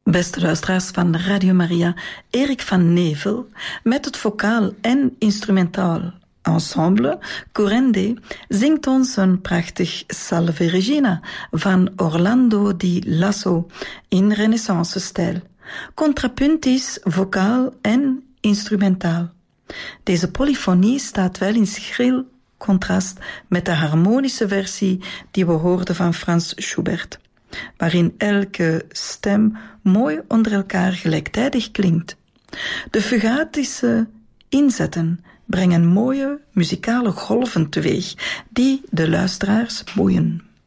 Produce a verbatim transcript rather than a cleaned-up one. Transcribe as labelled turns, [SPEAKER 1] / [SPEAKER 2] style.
[SPEAKER 1] Beste luisteraars van Radio Maria, Erik van Nevel met het vocaal en instrumentaal ensemble Curende zingt ons een prachtig Salve Regina van Orlando di Lasso in renaissance-stijl. Contrapuntisch, vocaal en instrumentaal. Deze polyfonie staat wel in schril contrast met de harmonische versie die we hoorden van Franz Schubert, waarin elke stem mooi onder elkaar gelijktijdig klinkt. De fugatische inzetten brengen mooie muzikale golven teweeg die de luisteraars boeien.